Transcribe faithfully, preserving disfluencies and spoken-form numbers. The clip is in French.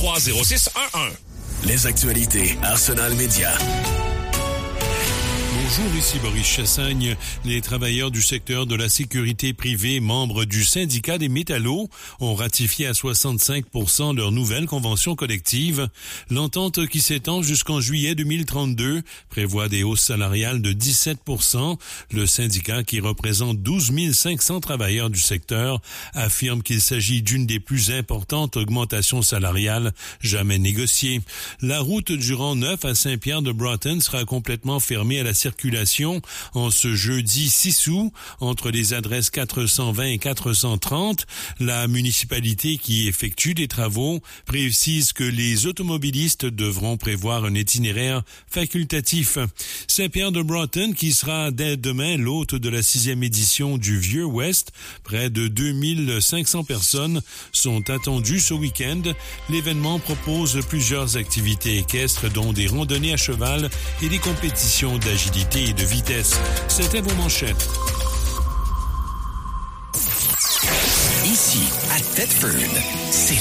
trois zéro six un un. Les actualités Arsenal Média. Bonjour, ici Boris Chassagne. Les travailleurs du secteur de la sécurité privée, membres du syndicat des métallos, ont ratifié à soixante-cinq pour cent leur nouvelle convention collective. L'entente, qui s'étend jusqu'en juillet deux mille trente-deux, prévoit des hausses salariales de dix-sept pour cent. Le syndicat, qui représente douze mille cinq cents travailleurs du secteur, affirme qu'il s'agit d'une des plus importantes augmentations salariales jamais négociées. La route du rang neuf à Saint-Pierre-de-Broughton sera complètement fermée à la circulation en ce jeudi six août entre les adresses quatre cent vingt et quatre cent trente. La municipalité, qui effectue des travaux, précise que les automobilistes devront prévoir un itinéraire facultatif. Saint-Pierre-de-Broughton, qui sera dès demain l'hôte de la sixième édition du Vieux Ouest, près de deux mille cinq cents personnes sont attendues ce week-end. L'événement propose plusieurs activités équestres, dont des randonnées à cheval et des compétitions d'agilité et de vitesse. C'était vos manchettes. Ici, à Thetford, c'est